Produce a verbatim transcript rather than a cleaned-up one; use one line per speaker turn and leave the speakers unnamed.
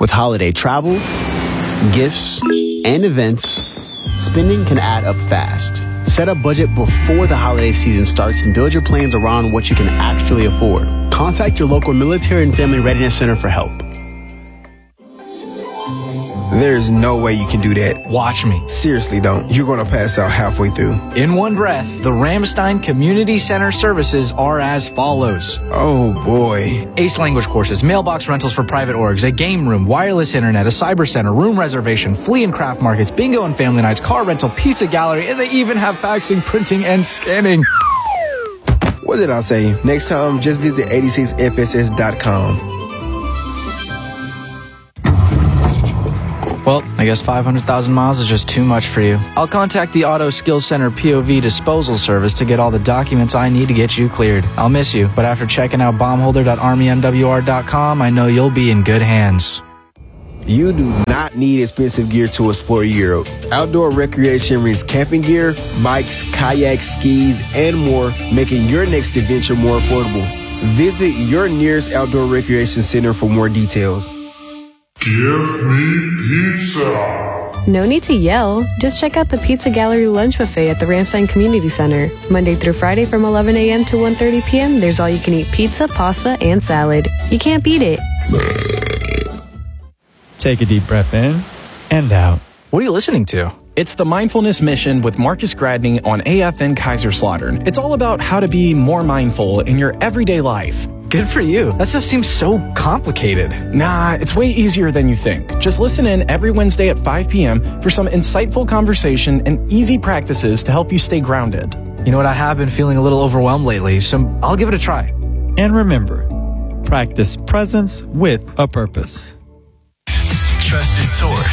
With holiday travel, gifts, and events, spending can add up fast. Set a budget before the holiday season starts and build your plans around what you can actually afford. Contact your local Military and Family Readiness Center for help.
There's no way you can do that.
Watch me.
Seriously, don't. You're going to pass out halfway through.
In one breath, the Ramstein Community Center services are as follows.
Oh, boy.
ACE language courses, mailbox rentals for private orgs, a game room, wireless internet, a cyber center, room reservation, flea and craft markets, bingo and family nights, car rental, pizza gallery, and they even have faxing, printing, and scanning.
What did I say? Next time, just visit eighty-six F S S dot com.
Well, I guess five hundred thousand miles is just too much for you. I'll contact the Auto Skills Center P O V disposal service to get all the documents I need to get you cleared. I'll miss you, but after checking out bombholder dot army m w r dot com, I know you'll be in good hands.
You do not need expensive gear to explore Europe. Outdoor recreation means camping gear, bikes, kayaks, skis, and more, making your next adventure more affordable. Visit your nearest outdoor recreation center for more details.
Give me pizza.
No need to yell. Just check out the Pizza Gallery lunch buffet at the Ramstein Community Center. Monday through Friday from eleven a.m. to one thirty p.m. There's all you can eat pizza, pasta, and salad. You can't beat it.
Take a deep breath in and out.
What are you listening to?
It's the Mindfulness Mission with Marcus Gradney on A F N Kaiserslautern. It's all about how to be more mindful in your everyday life.
Good for you. That stuff seems so complicated.
Nah, it's way easier than you think. Just listen in every Wednesday at five p.m. for some insightful conversation and easy practices to help you stay grounded.
You know what? I have been feeling a little overwhelmed lately, so I'll give it a try.
And remember, practice presence with a purpose.
Trusted source